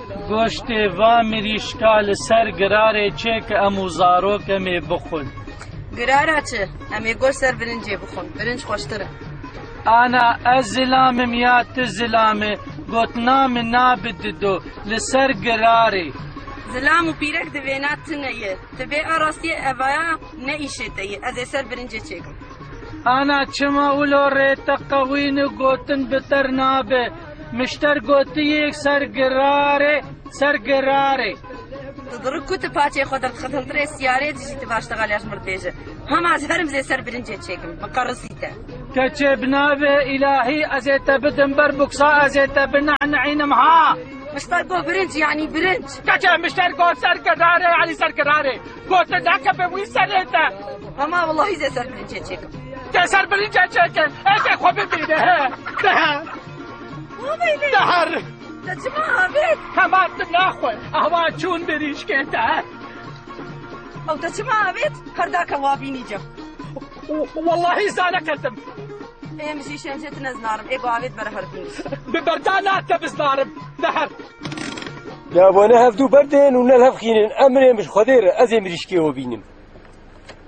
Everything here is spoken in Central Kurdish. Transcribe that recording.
گۆشتێ وا مریشکا لەسەر گرارێ چێ کە ئەموو زارۆکەمێ بخۆن. گرارە چ؟ ئەمێ گۆشت سەر برنجێ بخۆن، برنج خۆشترە. ئانا ئەس زلامم یا ت زلامێ گوتنا من نابددۆ لەسەر گرارێ. زلام و پیرەک دەوێنات تنەیە، دەبێ ئاڕاستیە ئەڤایە نەئیشێتەیە، ئەزێ سەر برنجێ چێکم. ئانا چما ئولۆ ڕێتە قەوین و گوتن بتەر نابێ، مشتەر گوتیەک سەر گرارێ. دڕک کوتە پاچێ خۆ دەرخەتەنترێ سیارێ دژیتە باشتەغا لەش مردێژە. هەماز هەرم زێ سەر برنجێ چێکم، بەقەڕسیتە. کەچێ بنابێ ئیلاهی ئەزێتە بدم بەر بوکسا ئەزێتە بنەعنەعینم ها. مشتەر گۆ برنج یعنی برنج. کەچێ مشتەر گۆ سەر گرارێ علی سەر گرارێ. گۆتە داکە بە وی سەرێتە. هەما وەڵڵاهی زێ سەر برنجێ چێکم. تێ سەر برنجێ چێکن، ئەزێ خۆ ببینە دەهەر. دەچما هەبێت؟ هەماتم ناخۆی، ئەوا چوون بریشکێتە. ئەو دەچما هەبێت؟ هەرداکە وابینی جەم. وەڵڵاهی زانەکەتم. ئێمەشی شێنجێت نەزنارم، ئێ باوێت بەرە هەربین. ببەردا ناتە بزنارم، دەهەر. یا بۆنە هەفتوو بەردێن و نەل هەفخینن ئەمرێ مش خۆدێرە ئەزێ مریشکێوە بینم.